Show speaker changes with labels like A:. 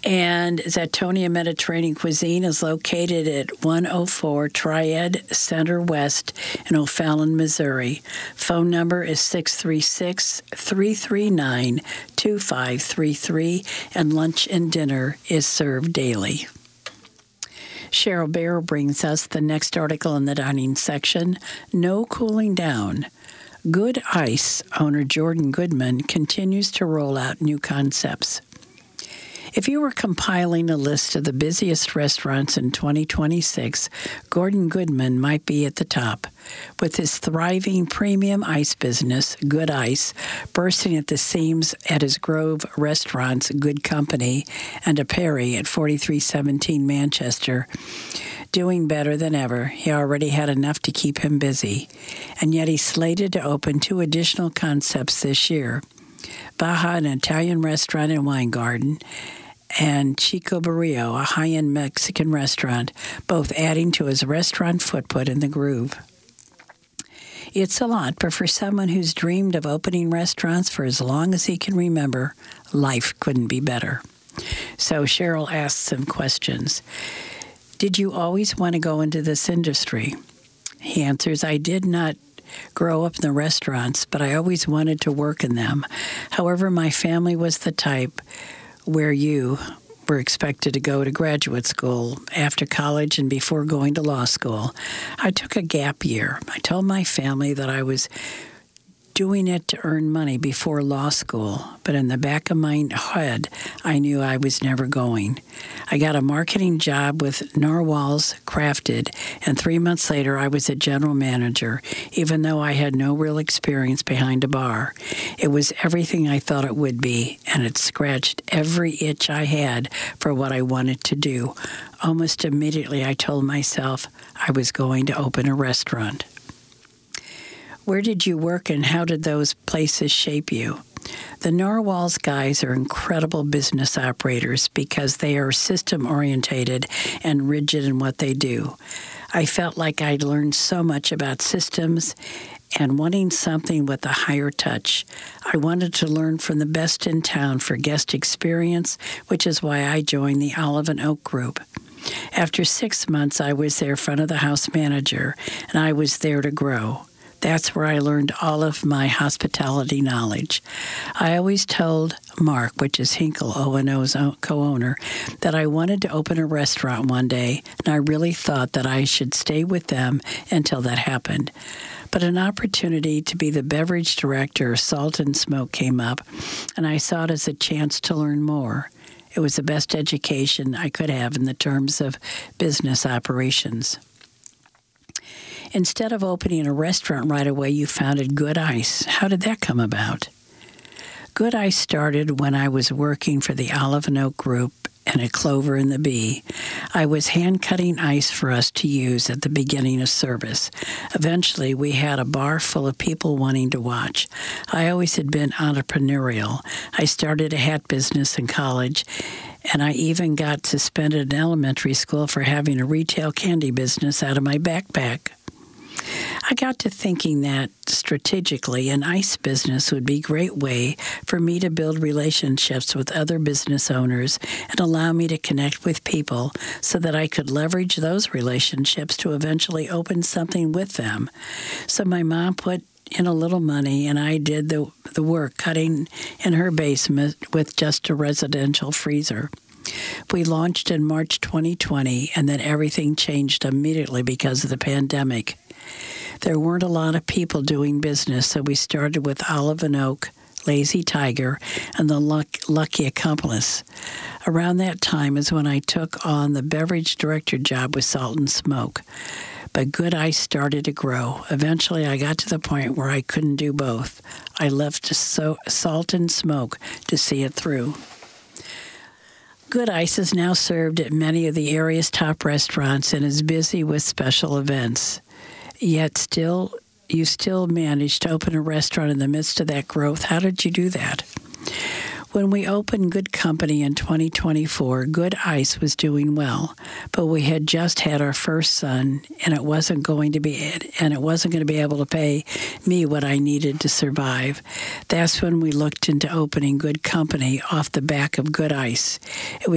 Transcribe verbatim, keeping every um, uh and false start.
A: And Zatonia Mediterranean Cuisine is located at one oh four Triad Center West in O'Fallon, Missouri. Phone number is six three six, three three nine, two five three three, and lunch and dinner is served daily. Cheryl Bear brings us the next article in the dining section, No Cooling Down. Good Ice owner Jordan Goodman continues to roll out new concepts. If you were compiling a list of the busiest restaurants in twenty twenty-six, Gordon Goodman might be at the top. With his thriving premium ice business, Good Ice, bursting at the seams at his Grove restaurants, Good Company, and a Perry at forty-three seventeen Manchester, doing better than ever, he already had enough to keep him busy. And yet he's slated to open two additional concepts this year. Baja, an Italian restaurant and wine garden, and Chico Barrio, a high-end Mexican restaurant, both adding to his restaurant footprint in the Groove. It's a lot, but for someone who's dreamed of opening restaurants for as long as he can remember, life couldn't be better. So Cheryl asks some questions. Did you always want to go into this industry? He answers, I did not grow up in the restaurants, but I always wanted to work in them. However, my family was the type where you were expected to go to graduate school after college and before going to law school. I took a gap year. I told my family that I was doing it to earn money before law school, but in the back of my head, I knew I was never going. I got a marketing job with Narwhal's Crafted, and three months later, I was a general manager, even though I had no real experience behind a bar. It was everything I thought it would be, and it scratched every itch I had for what I wanted to do. Almost immediately, I told myself I was going to open a restaurant. Where did you work and how did those places shape you? The Narwhal's guys are incredible business operators because they are system-orientated and rigid in what they do. I felt like I'd learned so much about systems and wanting something with a higher touch. I wanted to learn from the best in town for guest experience, which is why I joined the Olive and Oak Group. After six months, I was their front-of-the-house manager, and I was there to grow. That's where I learned all of my hospitality knowledge. I always told Mark, which is Hinkle, O and O's co-owner, that I wanted to open a restaurant one day, and I really thought that I should stay with them until that happened. But an opportunity to be the beverage director of Salt and Smoke came up, and I saw it as a chance to learn more. It was the best education I could have in the terms of business operations. Instead of opening a restaurant right away, you founded Good Ice. How did that come about? Good Ice started when I was working for the Olive and Oak Group and at Clover and the Bee. I was hand-cutting ice for us to use at the beginning of service. Eventually, we had a bar full of people wanting to watch. I always had been entrepreneurial. I started a hat business in college, and I even got suspended in elementary school for having a retail candy business out of my backpack. I got to thinking that, strategically, an ice business would be a great way for me to build relationships with other business owners and allow me to connect with people so that I could leverage those relationships to eventually open something with them. So my mom put in a little money, and I did the, the work cutting in her basement with just a residential freezer. We launched in March twenty twenty, and then everything changed immediately because of the pandemic. There weren't a lot of people doing business, so we started with Olive and Oak, Lazy Tiger, and the Luck, Lucky Accomplice. Around that time is when I took on the beverage director job with Salt and Smoke. But Good Ice started to grow. Eventually, I got to the point where I couldn't do both. I left so, Salt and Smoke to see it through. Good Ice is now served at many of the area's top restaurants and is busy with special events. Yet still, you still managed to open a restaurant in the midst of that growth. How did you do that? When we opened Good Company in twenty twenty-four, Good Ice was doing well, but we had just had our first son, and it wasn't going to be and it wasn't going to be able to pay me what I needed to survive. That's when we looked into opening Good Company off the back of Good Ice. It was